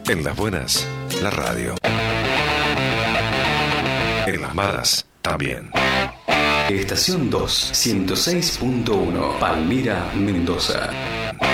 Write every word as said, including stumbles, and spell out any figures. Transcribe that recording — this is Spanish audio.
En las buenas, la radio. En las malas, también. Estación dos, ciento seis punto uno, Palmira, Mendoza.